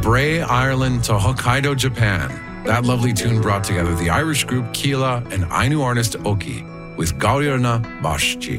Bray, Ireland to Hokkaido, Japan. That lovely tune brought together the Irish group Keela and Ainu artist Oki with Gauriana Bashji.